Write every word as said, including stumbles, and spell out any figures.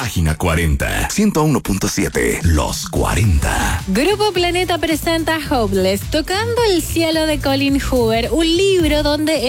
Página cuarenta, ciento uno punto siete, Los cuarenta. Grupo Planeta presenta Hopeless, tocando el cielo de Colin Hoover, un libro donde